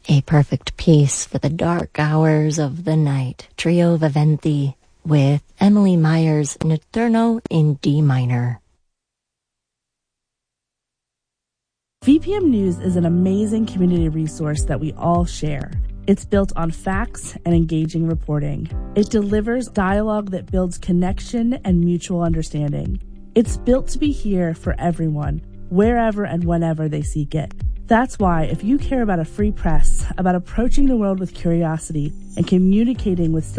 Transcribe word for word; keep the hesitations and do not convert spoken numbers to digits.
A perfect piece for the dark hours of the night. Trio Viventi with Emily Myers' Notturno in D minor. V P M News is an amazing community resource that we all share. It's built on facts and engaging reporting. It delivers dialogue that builds connection and mutual understanding. It's built to be here for everyone, wherever and whenever they seek it. That's why, if you care about a free press, about approaching the world with curiosity and communicating with